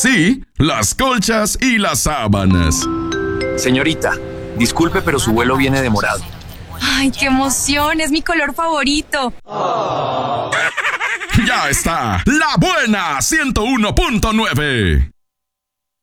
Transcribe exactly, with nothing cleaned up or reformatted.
sí, las colchas y las sábanas. Señorita, disculpe, pero su vuelo viene demorado. ¡Ay, qué emoción! Es mi color favorito. Ya está, La Buena ciento uno punto nueve.